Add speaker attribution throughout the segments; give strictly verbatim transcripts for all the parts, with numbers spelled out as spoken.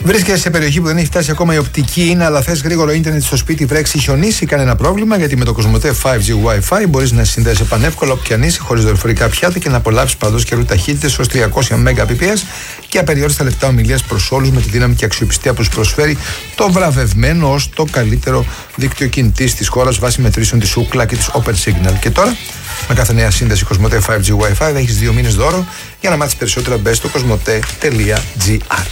Speaker 1: Βρίσκεσαι σε περιοχή που δεν έχει φτάσει ακόμα η οπτική είναι, αλλά θες γρήγορο ίντερνετ στο σπίτι, βρέξει, χιονίσει, κανένα πρόβλημα, γιατί με το Κοσμοτέ φάιβ τζι Wi-Fi μπορείς να συνδέεσαι πανεύκολα όπου και αν είσαι, χωρίς δορυφορικά πιάτα και να απολαύσεις παντός καιρού ταχύτητες ως τριακόσια Mbps και απεριόριστα λεπτά ομιλίας προς όλους, με τη δύναμη και αξιοπιστία που σου προσφέρει το βραβευμένο ως το καλύτερο δίκτυο κινητής της χώρας βάσει μετρήσεων της Ookla και της Opensignal. Και τώρα, με κάθε νέα σύνδεση Κοσμοτέ φάιβ τζι Wi-Fi θα έχεις δύο μήνες δώρο. Για να μάθεις περισσότερα μπες στο κοσμοτέ τελεία τζι άρ.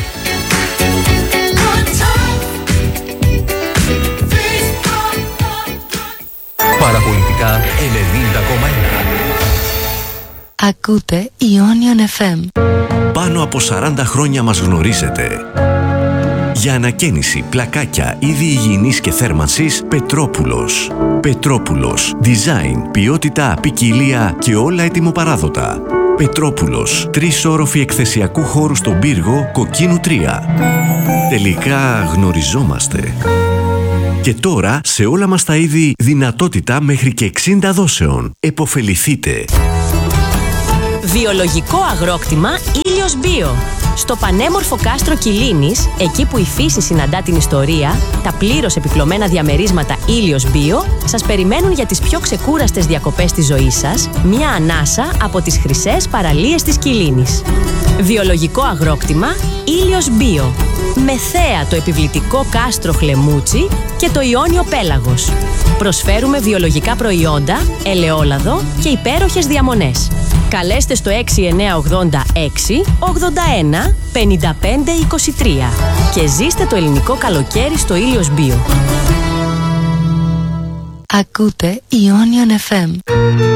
Speaker 2: Παραπολιτικά ενενήντα κόμμα ένα.
Speaker 3: Ακούτε Ionion εφ εμ.
Speaker 4: Πάνω από σαράντα χρόνια μας γνωρίζετε. Για ανακαίνιση, πλακάκια, είδη υγιεινής και θέρμανσης, Πετρόπουλος. Πετρόπουλος. Design, ποιότητα, ποικιλία και όλα ετοιμοπαράδοτα. Πετρόπουλος. Τρεις όροφοι εκθεσιακού χώρου στον πύργο, Κοκκίνου τρία. Τελικά γνωριζόμαστε. Και τώρα σε όλα μας τα είδη δυνατότητα μέχρι και εξήντα δόσεων. Εποφεληθείτε.
Speaker 5: Βιολογικό αγρόκτημα Ήλιος Bio. Στο πανέμορφο κάστρο Κιλίνης, εκεί που η φύση συναντά την ιστορία, τα πλήρως επιπλωμένα διαμερίσματα Ήλιος Bio σας περιμένουν για τις πιο ξεκούραστες διακοπές της ζωής σας, μια ανάσα από τις χρυσές παραλίες της Κιλίνης. Βιολογικό αγρόκτημα Ήλιος Bio. Με θέα το επιβλητικό κάστρο Χλεμούτσι και το Ιόνιο Πέλαγος. Προσφέρουμε βιολογικά προϊόντα, ελαιόλαδο και υπέροχες διαμονές. Καλέστε στο έξι εννιά ογδόντα έξι ογδόντα ένα πενήντα πέντε είκοσι τρία και ζήστε το ελληνικό καλοκαίρι στο Ήλιος Bio.
Speaker 3: Ακούτε Ionion εφ εμ.